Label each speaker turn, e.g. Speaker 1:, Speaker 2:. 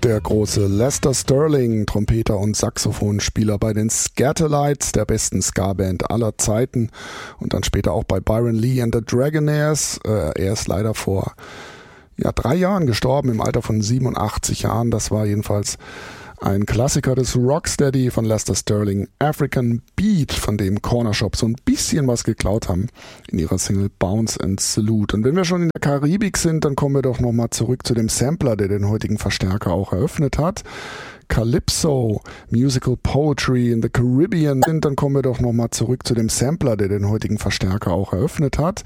Speaker 1: Der große Lester Sterling, Trompeter und Saxophonspieler bei den Scatterlights, der besten Ska-Band aller Zeiten, und dann später auch bei Byron Lee and the Dragonaires. Er ist leider vor 3 Jahren gestorben, im Alter von 87 Jahren. Das war jedenfalls ein Klassiker des Rocksteady von Lester Sterling, African Beat, von dem Corner Shop so ein bisschen was geklaut haben in ihrer Single Bounce and Salute. Und wenn wir schon in der Karibik sind, dann kommen wir doch nochmal zurück zu dem Sampler, der den heutigen Verstärker auch eröffnet hat. Calypso, Musical Poetry in the Caribbean. Dann kommen wir doch nochmal zurück zu dem Sampler, der den heutigen Verstärker auch eröffnet hat.